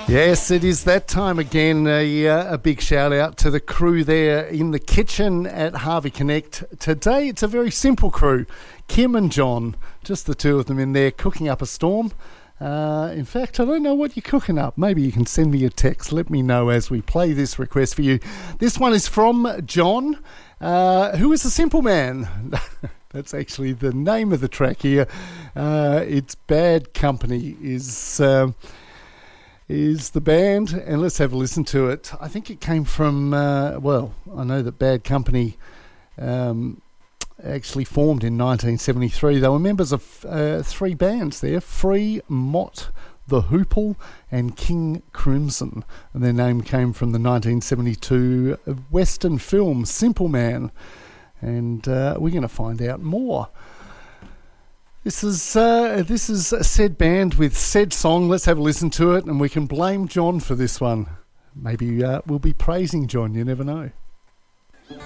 Yes, it is that time again. A big shout out to the crew there in the kitchen at Harvey Connect. Today it's a very simple crew. Kim and John, just the two of them in there cooking up a storm. In fact, I don't know what you're cooking up. Maybe you can send me a text. Let me know as we play this request for you. This one is from John, who is a simple man. That's actually the name of the track here. It's Bad Company is the band, and let's have a listen to it. I think it came from, I know that Bad Company actually formed in 1973. They were members of three bands there, Free, Mott, The Hoople and King Crimson. And their name came from the 1972 Western film Simple Man. And we're going to find out more. This is said band with said song. Let's have a listen to it, and we can blame John for this one. Maybe we'll be praising John, you never know.